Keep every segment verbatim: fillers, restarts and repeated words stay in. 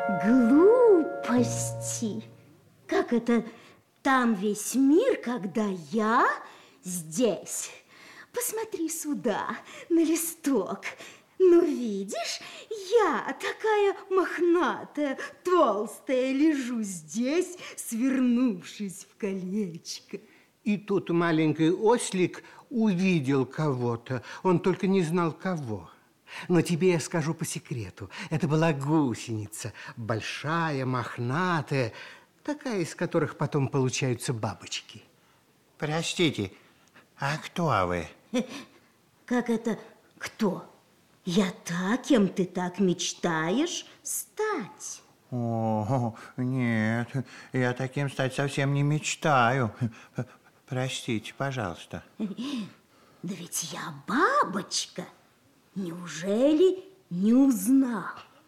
Глупости. Как это там весь мир, когда я здесь? Посмотри сюда, на листок. Ну, видишь, я такая мохнатая, толстая, лежу здесь, свернувшись в колечко. И тут маленький ослик увидел кого-то. Он только не знал, кого. Но тебе я скажу по секрету. Это была гусеница, большая, мохнатая, такая, из которых потом получаются бабочки. Простите, а кто вы? Как это кто? Я та, кем ты так мечтаешь стать. О, нет, я таким стать совсем не мечтаю. Простите, пожалуйста. Да ведь я бабочка. Неужели не узнал?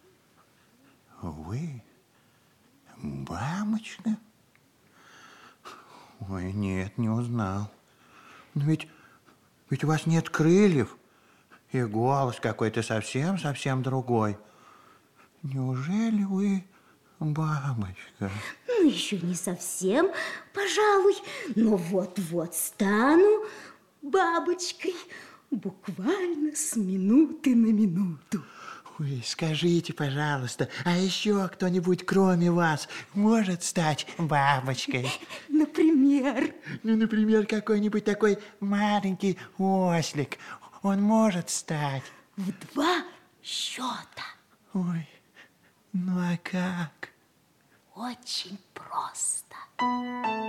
Вы бабочка? Ой, нет, не узнал. Но ведь, ведь у вас нет крыльев, и голос какой-то совсем-совсем другой. Неужели вы бабочка? Ну, еще не совсем, пожалуй, но вот-вот стану бабочкой, буквально с минуты на минуту. Ой, скажите, пожалуйста, а еще кто-нибудь, кроме вас, может стать бабочкой? Например? Ну, например, какой-нибудь такой маленький ослик. Он может стать? В два счета. Ой, ну а как? Очень просто.